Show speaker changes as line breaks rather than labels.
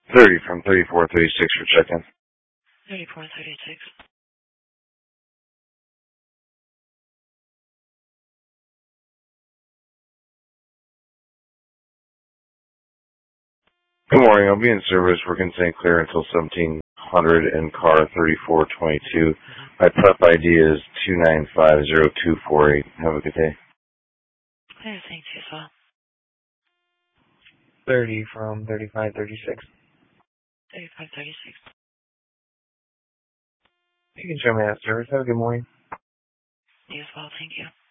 30 from 3436 for check-in.
3436.
Good morning. I'll be in service working St. Clair until 1700 in car 3422. My prep ID is 2950248. Have a good day.
Yeah, thanks as well.
30 from 3536.
3536.
You can show me that service. Have a good morning.
You as well, thank you.